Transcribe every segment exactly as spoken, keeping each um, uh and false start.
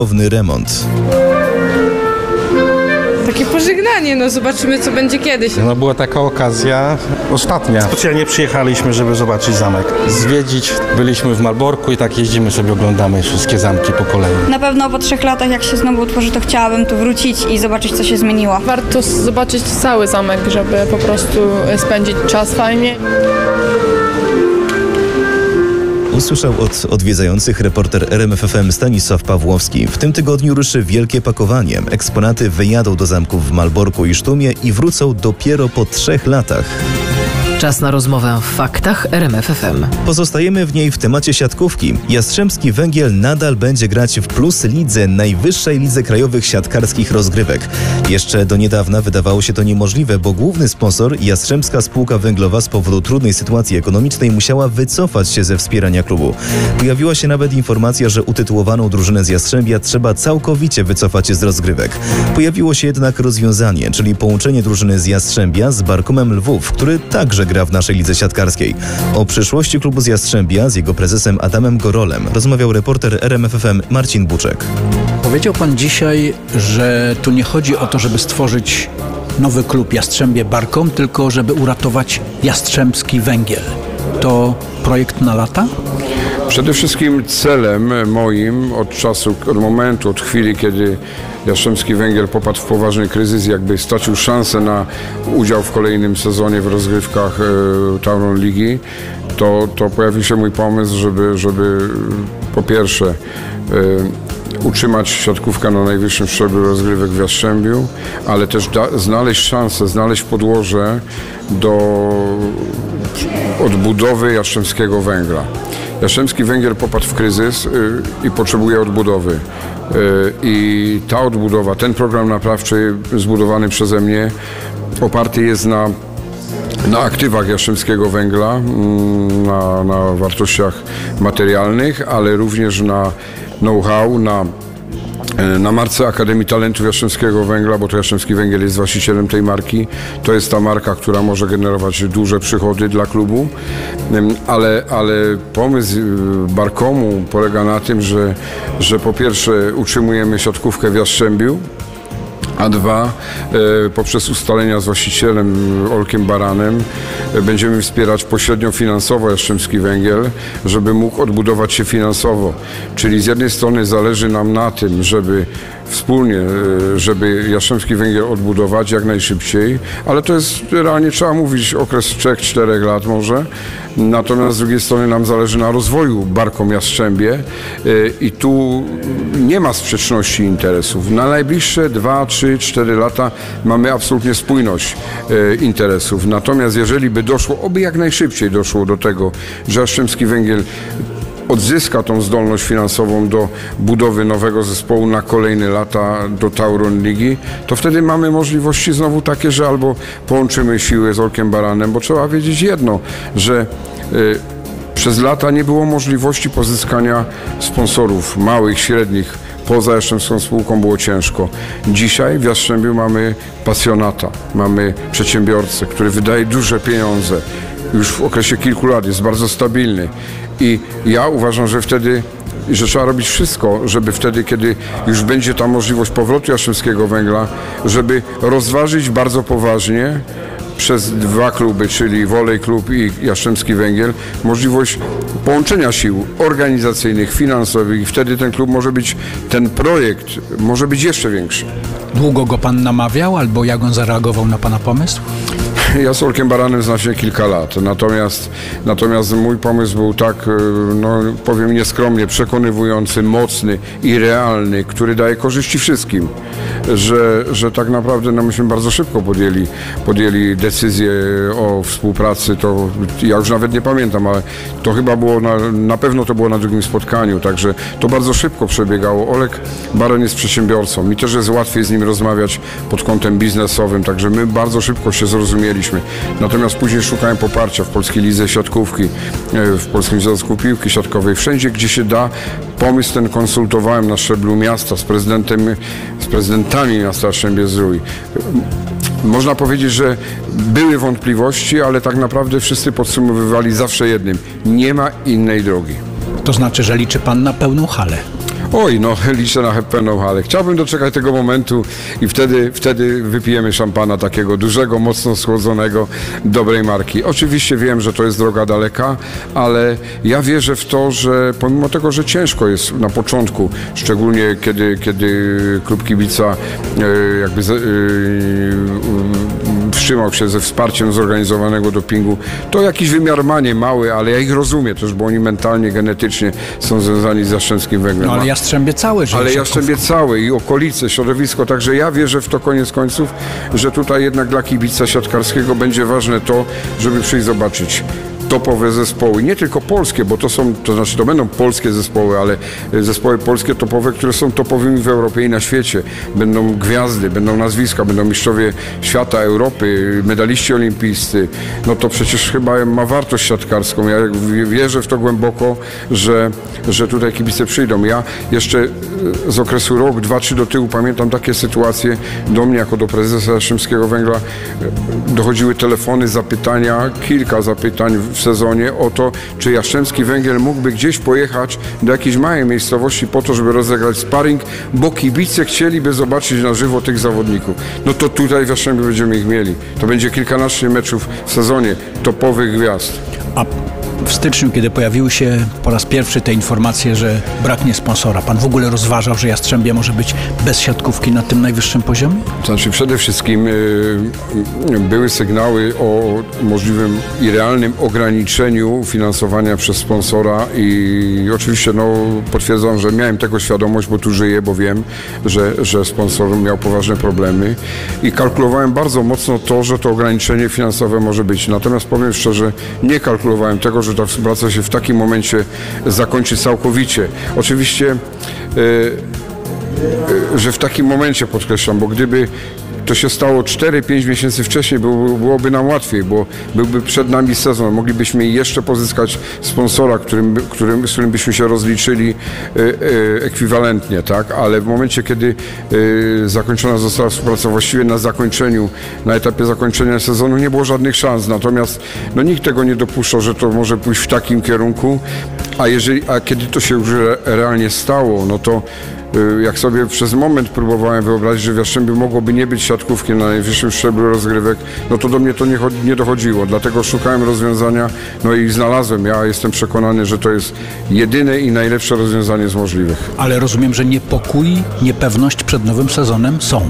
remont. Takie pożegnanie, no zobaczymy, co będzie kiedyś. No była taka okazja ostatnia. Specjalnie przyjechaliśmy, żeby zobaczyć zamek. Zwiedzić. Byliśmy w Malborku i tak jeździmy sobie, oglądamy wszystkie zamki po kolei. Na pewno po trzech latach, jak się znowu utworzy, to chciałabym tu wrócić i zobaczyć, co się zmieniło. Warto zobaczyć cały zamek, żeby po prostu spędzić czas fajnie. Usłyszał od odwiedzających reporter R M F F M Stanisław Pawłowski. W tym tygodniu ruszy wielkie pakowanie. Eksponaty wyjadą do zamków w Malborku i Sztumie i wrócą dopiero po trzech latach. Czas na rozmowę w faktach R M F F M. Pozostajemy w niej w temacie siatkówki. Jastrzębski Węgiel nadal będzie grać w Plus Lidze, najwyższej lidze krajowych siatkarskich rozgrywek. Jeszcze do niedawna wydawało się to niemożliwe, bo główny sponsor, Jastrzębska Spółka Węglowa, z powodu trudnej sytuacji ekonomicznej musiała wycofać się ze wspierania klubu. Pojawiła się nawet informacja, że utytułowaną drużynę z Jastrzębia trzeba całkowicie wycofać z rozgrywek. Pojawiło się jednak rozwiązanie, czyli połączenie drużyny z Jastrzębia z Barkomem Lwów, który także gra w naszej lidze siatkarskiej. O przyszłości klubu z Jastrzębia z jego prezesem Adamem Gorolem rozmawiał reporter R M F F M Marcin Buczek. Powiedział pan dzisiaj, że tu nie chodzi o to, żeby stworzyć nowy klub Jastrzębie Barkom, tylko żeby uratować Jastrzębski Węgiel. To projekt na lata? Przede wszystkim celem moim od czasu, od momentu, od chwili, kiedy Jastrzębski Węgiel popadł w poważny kryzys, jakby stracił szansę na udział w kolejnym sezonie w rozgrywkach e, Tauron Ligi, to, to pojawił się mój pomysł, żeby, żeby po pierwsze e, utrzymać siatkówkę na najwyższym szczeblu rozgrywek w Jastrzębiu, ale też da, znaleźć szansę, znaleźć podłoże do odbudowy Jastrzębskiego Węgla. Jastrzębski Węgiel popadł w kryzys y, i potrzebuje odbudowy. Y, I ta odbudowa, ten program naprawczy zbudowany przeze mnie oparty jest na, na aktywach Jastrzębskiego Węgla, y, na, na wartościach materialnych, ale również na know-how, na na marce Akademii Talentów Jastrzębskiego Węgla, bo to Jastrzębski Węgiel jest właścicielem tej marki. To jest ta marka, która może generować duże przychody dla klubu, ale, ale pomysł Barkomu polega na tym, że, że po pierwsze utrzymujemy siatkówkę w Jastrzębiu, a dwa, e, poprzez ustalenia z właścicielem Olkiem Baranem e, będziemy wspierać pośrednio finansowo Jastrzębski Węgiel, żeby mógł odbudować się finansowo. Czyli z jednej strony zależy nam na tym, żeby wspólnie, e, żeby Jastrzębski Węgiel odbudować jak najszybciej, ale to jest realnie, trzeba mówić, okres trzech czterech lat może. Natomiast z drugiej strony nam zależy na rozwoju Barkom Jastrzębie e, i tu nie ma sprzeczności interesów. Na najbliższe dwa, trzy, cztery lata mamy absolutnie spójność e, interesów. Natomiast jeżeli by doszło, oby jak najszybciej doszło do tego, że Jastrzębski Węgiel odzyska tą zdolność finansową do budowy nowego zespołu na kolejne lata do Tauron Ligi, to wtedy mamy możliwości znowu takie, że albo połączymy siły z Olkiem Baranem, bo trzeba wiedzieć jedno, że y, przez lata nie było możliwości pozyskania sponsorów małych, średnich. Poza Jastrzębską Spółką było ciężko. Dzisiaj w Jastrzębiu mamy pasjonata, mamy przedsiębiorcę, który wydaje duże pieniądze. Już w okresie kilku lat jest bardzo stabilny. I ja uważam, że wtedy, że trzeba robić wszystko, żeby wtedy, kiedy już będzie ta możliwość powrotu Jastrzębskiego Węgla, żeby rozważyć bardzo poważnie przez dwa kluby, czyli Wolej Klub i Jastrzębski Węgiel, możliwość połączenia sił organizacyjnych, finansowych i wtedy ten klub może być, ten projekt może być jeszcze większy. Długo go pan namawiał, albo jak on zareagował na pana pomysł? Ja z Olkiem Baranem znam się kilka lat, natomiast, natomiast mój pomysł był tak, no powiem nieskromnie, przekonywujący, mocny i realny, który daje korzyści wszystkim, że, że tak naprawdę no myśmy bardzo szybko podjęli, podjęli decyzję o współpracy, to ja już nawet nie pamiętam, ale to chyba było, na, na pewno to było na drugim spotkaniu, także to bardzo szybko przebiegało. Olek Baran jest przedsiębiorcą, mi też jest łatwiej z nim rozmawiać pod kątem biznesowym, także my bardzo szybko się zrozumieliśmy. Natomiast później szukałem poparcia w Polskiej Lidze Siatkówki, w Polskim Związku Piłki Siatkowej. Wszędzie, gdzie się da, pomysł ten konsultowałem na szczeblu miasta z prezydentem, z prezydentami miasta Jastrzębie-Zdrój. Można powiedzieć, że były wątpliwości, ale tak naprawdę wszyscy podsumowywali zawsze jednym. Nie ma innej drogi. To znaczy, że liczy pan na pełną halę? Oj, no liczę na pełną halę. Chciałbym doczekać tego momentu i wtedy, wtedy wypijemy szampana takiego dużego, mocno schłodzonego, dobrej marki. Oczywiście wiem, że to jest droga daleka, ale ja wierzę w to, że pomimo tego, że ciężko jest na początku, szczególnie kiedy, kiedy klub kibica e, jakby e, wstrzymał się ze wsparciem zorganizowanego dopingu, to jakiś wymiar ma, nie mały, ale ja ich rozumiem też, bo oni mentalnie, genetycznie są związani z Jastrzębskim Węglem. No ale Jastrzębie całe, że Ale się Jastrzębie całe i okolice, środowisko, także ja wierzę w to koniec końców, że tutaj jednak dla kibica siatkarskiego będzie ważne to, żeby przyjść zobaczyć topowe zespoły, nie tylko polskie, bo to są, to znaczy to będą polskie zespoły, ale zespoły polskie topowe, które są topowymi w Europie i na świecie. Będą gwiazdy, będą nazwiska, będą mistrzowie świata, Europy, medaliści olimpijscy. No to przecież chyba ma wartość siatkarską. Ja wierzę w to głęboko, że, że tutaj kibice przyjdą. Ja jeszcze z okresu rok, dwa, trzy do tyłu pamiętam takie sytuacje do mnie jako do prezesa Jastrzębskiego Węgla dochodziły telefony, zapytania, kilka zapytań w sezonie o to, czy Jastrzębski Węgiel mógłby gdzieś pojechać do jakiejś małej miejscowości po to, żeby rozegrać sparring, bo kibice chcieliby zobaczyć na żywo tych zawodników. No to tutaj w Jastrzębiu będziemy ich mieli. To będzie kilkanaście meczów w sezonie topowych gwiazd. A w styczniu, kiedy pojawiły się po raz pierwszy te informacje, że braknie sponsora, pan w ogóle rozważał, że Jastrzębie może być bez siatkówki na tym najwyższym poziomie? Znaczy przede wszystkim y, były sygnały o możliwym i realnym ograniczeniu finansowania przez sponsora i oczywiście no, potwierdzam, że miałem tego świadomość, bo tu żyję, bo wiem, że, że sponsor miał poważne problemy i kalkulowałem bardzo mocno to, że to ograniczenie finansowe może być. Natomiast powiem szczerze, nie kalkulowałem tego, że ta współpraca się w takim momencie zakończy całkowicie. Oczywiście, yy, yy, że w takim momencie podkreślam, bo gdyby to się stało cztery pięć miesięcy wcześniej, było, byłoby nam łatwiej, bo byłby przed nami sezon, moglibyśmy jeszcze pozyskać sponsora, którym, którym, z którym byśmy się rozliczyli e, e, ekwiwalentnie, tak? Ale w momencie, kiedy e, zakończona została współpraca, właściwie na zakończeniu, na etapie zakończenia sezonu nie było żadnych szans, natomiast no, nikt tego nie dopuszczał, że to może pójść w takim kierunku, a, jeżeli, a kiedy to się już re, realnie stało, no to jak sobie przez moment próbowałem wyobrazić, że w Jastrzębiu mogłoby nie być siatkówki na najwyższym szczeblu rozgrywek, no to do mnie to nie, nie dochodziło. Dlatego szukałem rozwiązania, no i znalazłem. Ja jestem przekonany, że to jest jedyne i najlepsze rozwiązanie z możliwych. Ale rozumiem, że niepokój, niepewność przed nowym sezonem są.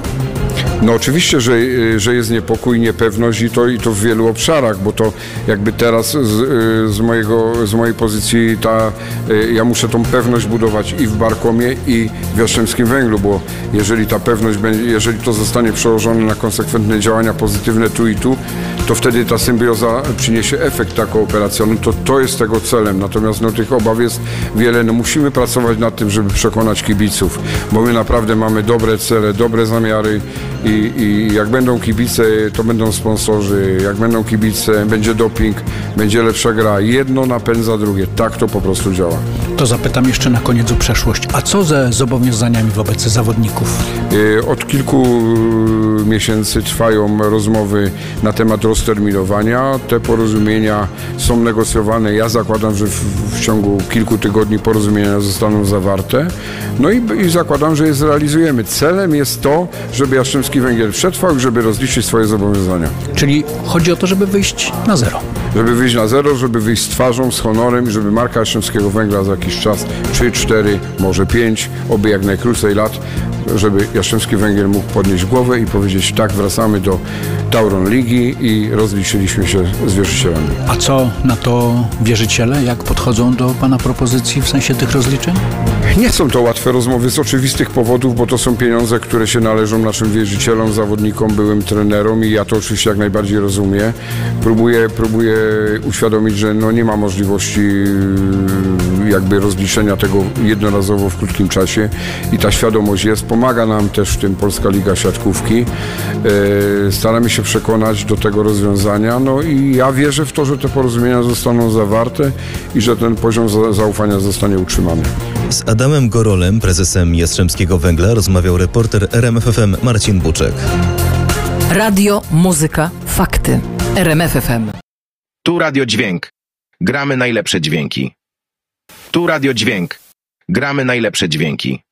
No oczywiście, że, że jest niepokój, niepewność i to, i to w wielu obszarach, bo to jakby teraz z, z, mojego, z mojej pozycji ta, ja muszę tą pewność budować i w Barkomie, i w Jastrzębskim Węglu, bo jeżeli ta pewność będzie, jeżeli to zostanie przełożone na konsekwentne działania pozytywne tu i tu, to wtedy ta symbioza przyniesie efekt taką operacją. No to, to jest tego celem, natomiast no, tych obaw jest wiele. No, musimy pracować nad tym, żeby przekonać kibiców, bo my naprawdę mamy dobre cele, dobre zamiary i I, I jak będą kibice, to będą sponsorzy, jak będą kibice, będzie doping, będzie lepsza gra. Jedno napędza drugie. Tak to po prostu działa. To zapytam jeszcze na koniec o przeszłość. A co ze zobowiązaniami wobec zawodników? Od kilku miesięcy trwają rozmowy na temat rozterminowania. Te porozumienia są negocjowane. Ja zakładam, że w, w ciągu kilku tygodni porozumienia zostaną zawarte. No i, i zakładam, że je zrealizujemy. Celem jest to, żeby Jastrzębski Węgiel przetrwał, żeby rozliczyć swoje zobowiązania. Czyli chodzi o to, żeby wyjść na zero. Żeby wyjść na zero, żeby wyjść z twarzą, z honorem i żeby marka Jastrzębskiego Węgla za jakiś czas, trzy, cztery, może pięć, oby jak najkrócej lat, żeby Jastrzębski Węgiel mógł podnieść głowę i powiedzieć: tak, wracamy do Tauron Ligi i rozliczyliśmy się z wierzycielami. A co na to wierzyciele? Jak podchodzą do pana propozycji w sensie tych rozliczeń? Nie są to łatwe rozmowy z oczywistych powodów, bo to są pieniądze, które się należą naszym wierzycielom, zawodnikom, byłym trenerom i ja to oczywiście jak najbardziej rozumiem. Próbuję, próbuję uświadomić, że no nie ma możliwości jakby rozliczenia tego jednorazowo w krótkim czasie i ta świadomość jest. Pomaga nam też w tym Polska Liga Siatkówki. Staramy się przekonać do tego rozwiązania, no i ja wierzę w to, że te porozumienia zostaną zawarte i że ten poziom zaufania zostanie utrzymany. Z Adamem Gorolem, prezesem Jastrzębskiego Węgla, rozmawiał reporter R M F F M Marcin Buczek. Radio, muzyka, fakty. R M F F M. Tu Radio Dźwięk. Gramy najlepsze dźwięki. Tu Radio Dźwięk. Gramy najlepsze dźwięki.